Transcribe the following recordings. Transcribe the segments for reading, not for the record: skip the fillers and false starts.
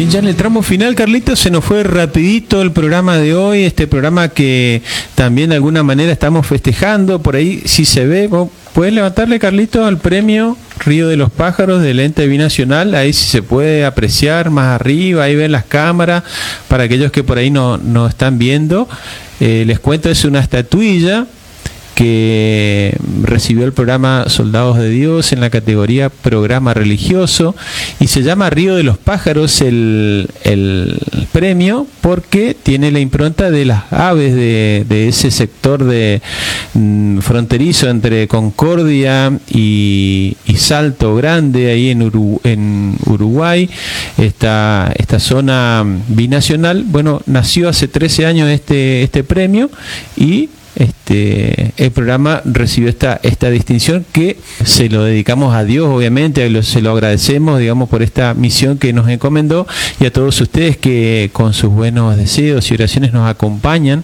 ya en el tramo final, Carlitos, se nos fue rapidito el programa de hoy, este programa que también de alguna manera estamos festejando, por ahí si se ve, ¿puedes levantarle, Carlitos, al premio Río de los Pájaros del ente binacional? Ahí si se puede apreciar más arriba, ahí ven las cámaras, para aquellos que por ahí no están viendo, les cuento, es una estatuilla que recibió el programa Soldados de Dios en la categoría Programa Religioso, y se llama Río de los Pájaros el premio porque tiene la impronta de las aves de ese sector de fronterizo entre Concordia y Salto Grande, ahí en Uruguay, esta zona binacional. Bueno, nació hace 13 años este premio, y el programa recibió esta distinción que se lo dedicamos a Dios, obviamente, se lo agradecemos, digamos, por esta misión que nos encomendó, y a todos ustedes que con sus buenos deseos y oraciones nos acompañan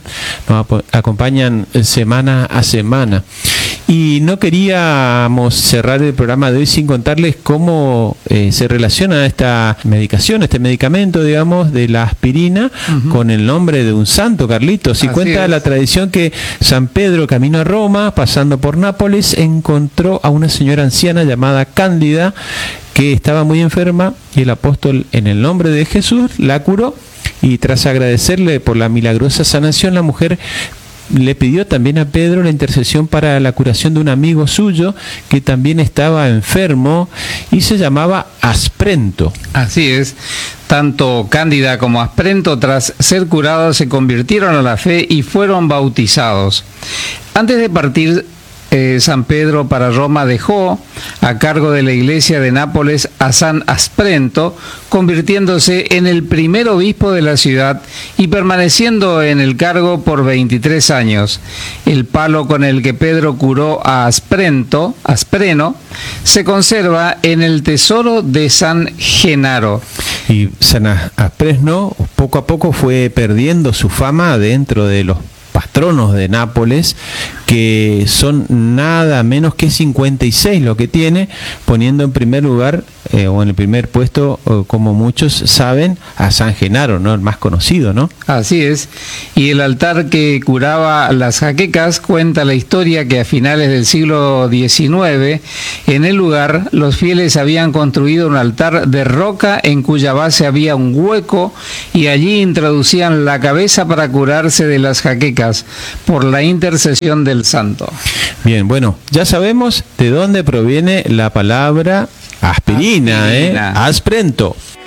semana a semana. Y no queríamos cerrar el programa de hoy sin contarles cómo se relaciona esta medicación, este medicamento, digamos, de la aspirina, con el nombre de un santo, Carlitos. Y cuenta la tradición que San Pedro, camino a Roma, pasando por Nápoles, encontró a una señora anciana llamada Cándida, que estaba muy enferma, y el apóstol, en el nombre de Jesús, la curó. Y tras agradecerle por la milagrosa sanación, la mujer le pidió también a Pedro la intercesión para la curación de un amigo suyo que también estaba enfermo y se llamaba Asprento. Así es. Tanto Cándida como Asprento, tras ser curados, se convirtieron a la fe y fueron bautizados. Antes de partir, San Pedro para Roma dejó a cargo de la iglesia de Nápoles a San Asprento, convirtiéndose en el primer obispo de la ciudad y permaneciendo en el cargo por 23 años. El palo con el que Pedro curó a Aspreno, se conserva en el tesoro de San Genaro. Y San Aspreno poco a poco fue perdiendo su fama dentro de los patronos de Nápoles, que son nada menos que 56 lo que tiene, poniendo en primer lugar o en el primer puesto, como muchos saben, a San Genaro, ¿no? El más conocido, ¿no? Así es. Y el altar que curaba las jaquecas, cuenta la historia que a finales del siglo XIX, en el lugar, los fieles habían construido un altar de roca en cuya base había un hueco, y allí introducían la cabeza para curarse de las jaquecas por la intercesión del santo. Bien, bueno, ya sabemos de dónde proviene la palabra aspirina. Asprento.